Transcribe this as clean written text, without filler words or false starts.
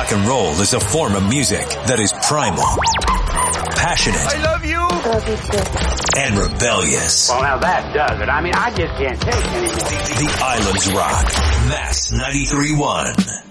Rock and roll is a form of music that is primal, passionate. I love you. Love you too. And rebellious. Well, now that does it. I mean, I just can't take anymore. The Islands Rock. Mass 93.1.